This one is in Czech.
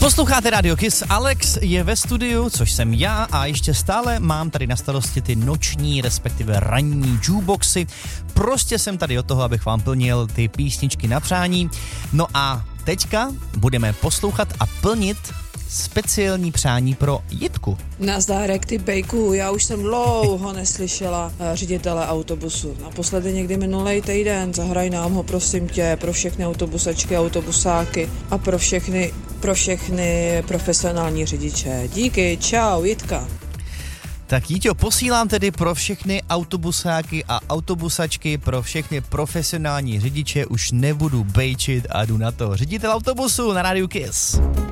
Posloucháte Radio Kiss, Alex je ve studiu, což jsem já a ještě stále mám tady na starosti ty noční, respektive ranní jukeboxy. Prostě jsem tady od toho, abych vám plnil ty písničky na přání. No a teďka budeme poslouchat a plnit speciální přání pro Jitku. Nazdárek, ty bejku, já už jsem dlouho neslyšela ředitele autobusu. Naposledy někdy minulej týden, zahraj nám ho prosím tě, pro všechny autobusačky, autobusáky a pro všechny profesionální řidiče. Díky, čau, Jitka. Tak Jíťo, posílám tedy pro všechny autobusáky a autobusačky, pro všechny profesionální řidiče, už nebudu bejčit a jdu na to. Ředitel autobusu na Rádiu Kiss.